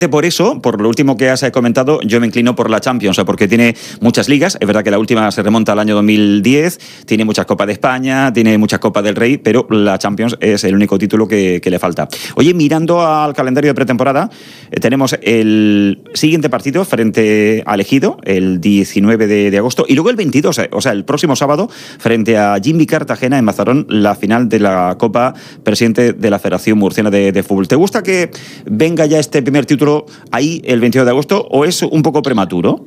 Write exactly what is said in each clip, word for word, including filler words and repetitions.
Por eso, por lo último que has comentado, yo me inclino por la Champions, porque tiene muchas ligas. Es verdad que la última se remonta al año dos mil diez, tiene muchas Copas de España, tiene muchas Copas del Rey, pero la Champions es el único título que, que le falta. Oye, mirando al calendario de pretemporada, eh, tenemos el siguiente partido frente al Ejido, el diecinueve de, de agosto, y luego el veintidós, o sea, el próximo sábado, frente a Jimmy Cartagena en Mazarrón, la final de la Copa Presidente de la Federación Murciana de, de Fútbol. ¿Te gusta que venga ya este primer título ahí el veintidós de agosto o es un poco prematuro?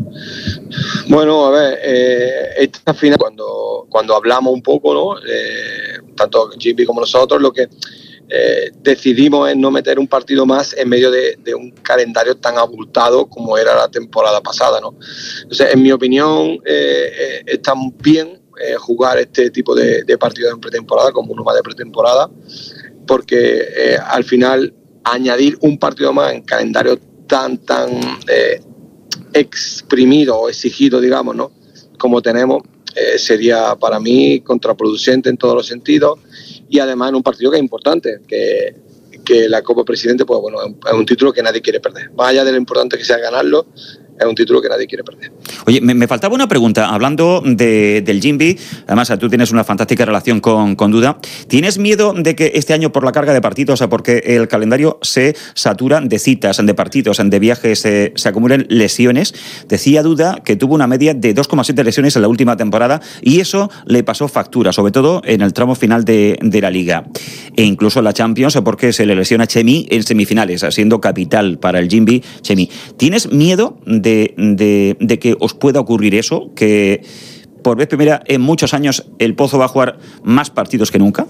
Bueno, a ver, eh, esta final, cuando, cuando hablamos un poco, ¿no? Eh, tanto G P como nosotros, lo que eh, decidimos es no meter un partido más en medio de, de un calendario tan abultado como era la temporada pasada, ¿no? Entonces, en mi opinión, eh, eh, está bien eh, jugar este tipo de, de partidos en pretemporada, como uno más de pretemporada, porque eh, al final añadir un partido más en calendario tan, tan eh, exprimido o exigido, digamos, ¿no? Como tenemos, eh, sería para mí contraproducente en todos los sentidos, y además en un partido que es importante, que, que la Copa Presidente, pues bueno, es un, es un título que nadie quiere perder. Más allá de lo importante que sea ganarlo, es un título que nadie quiere perder. Oye, me, me faltaba una pregunta, hablando de, del Jimby, además tú tienes una fantástica relación con, con Duda. ¿Tienes miedo de que este año, por la carga de partidos, o sea, porque el calendario se satura de citas, de partidos, de viajes, se, se acumulen lesiones? Decía Duda que tuvo una media de dos coma siete lesiones en la última temporada y eso le pasó factura, sobre todo en el tramo final de, de la Liga. E incluso en la Champions, porque se le lesiona Chemi en semifinales, siendo capital para el Jimby Chemi. ¿Tienes miedo de De, de, de que os pueda ocurrir eso, que por vez primera en muchos años el Pozo va a jugar más partidos que nunca?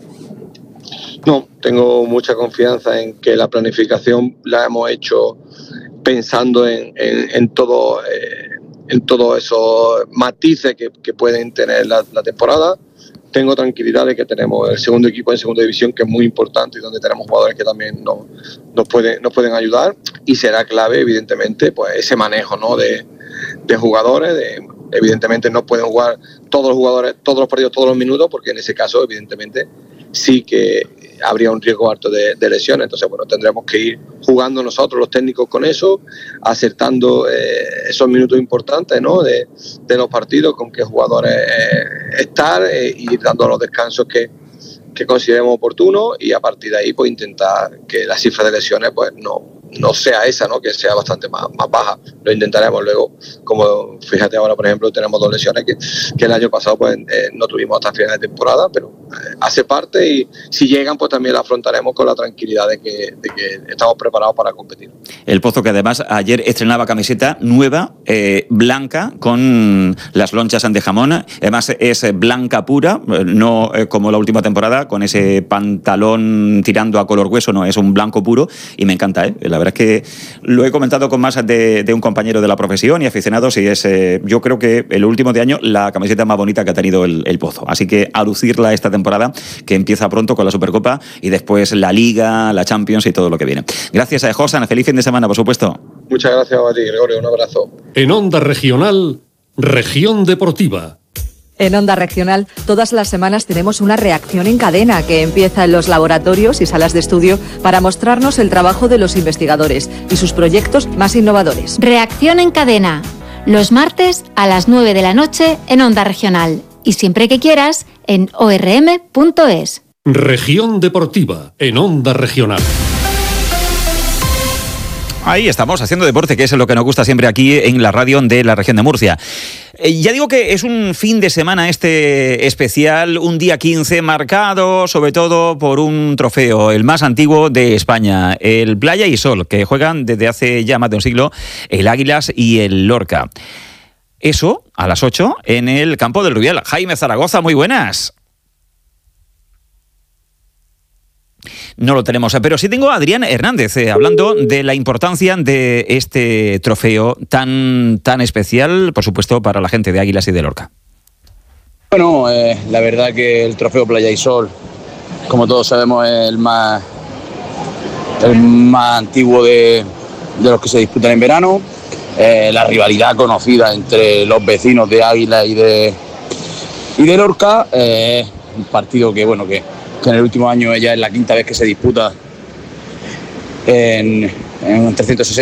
No, tengo mucha confianza en que la planificación la hemos hecho pensando en, en, en todo eh, en todos esos matices que, que pueden tener la, la temporada. Tengo tranquilidad de que tenemos el segundo equipo en segunda división, que es muy importante y donde tenemos jugadores que también nos, nos, pueden, nos pueden ayudar, y será clave, evidentemente, pues ese manejo, ¿no? de, de jugadores. De, evidentemente no pueden jugar todos los jugadores todos los partidos todos los minutos, porque en ese caso, evidentemente, sí que habría un riesgo alto de, de lesiones. Entonces, bueno, tendremos que ir jugando nosotros, los técnicos, con eso, acertando eh, esos minutos importantes, ¿no? de, de los partidos, con qué jugadores eh, estar eh, y dando los descansos que, que consideremos oportunos, y a partir de ahí pues intentar que la cifra de lesiones pues no, no sea esa, ¿no? Que sea bastante más, más baja. Lo intentaremos. Luego, como fíjate ahora, por ejemplo, tenemos dos lesiones que, que el año pasado pues eh, no tuvimos hasta final de temporada, pero eh, hace parte, y si llegan pues también la afrontaremos con la tranquilidad de que, de que estamos preparados para competir. El Pozo, que además ayer estrenaba camiseta nueva, eh, blanca, con las lonchas de jamón. Además es blanca pura, no eh, como la última temporada, con ese pantalón tirando a color hueso, no, es un blanco puro, y me encanta, ¿eh? La verdad es que lo he comentado con más de, de un compañero de la profesión y aficionados, y es, eh, yo creo que el último de año la camiseta más bonita que ha tenido el, el Pozo. Así que a lucirla esta temporada, que empieza pronto con la Supercopa y después la Liga, la Champions y todo lo que viene. Gracias a Josan, feliz fin de semana, por supuesto. Muchas gracias a ti, Gregorio, un abrazo. En Onda Regional, Región Deportiva. En Onda Regional, todas las semanas tenemos una reacción en cadena que empieza en los laboratorios y salas de estudio para mostrarnos el trabajo de los investigadores y sus proyectos más innovadores. Reacción en cadena, los martes a las nueve de la noche en Onda Regional, y siempre que quieras en o erre eme punto es. Región Deportiva, en Onda Regional. Ahí estamos, haciendo deporte, que es lo que nos gusta siempre aquí en la radio de la región de Murcia. Eh, ya digo que es un fin de semana este especial, un día quince marcado sobre todo por un trofeo, el más antiguo de España, el Playa y Sol, que juegan desde hace ya más de un siglo el Águilas y el Lorca. Eso a las ocho en el campo del Rubial. Jaime Zaragoza, muy buenas. No lo tenemos, pero sí tengo a Adrián Hernández eh, hablando de la importancia de este trofeo tan, tan especial, por supuesto, para la gente de Águilas y de Lorca. Bueno, eh, la verdad que el trofeo Playa y Sol, como todos sabemos, es el más, el más antiguo de, de los que se disputan en verano. Eh, la rivalidad conocida entre los vecinos de Águilas y de, y de Lorca, eh, un partido que, bueno, que... que en el último año ya es la quinta vez que se disputa en, en trescientos sesenta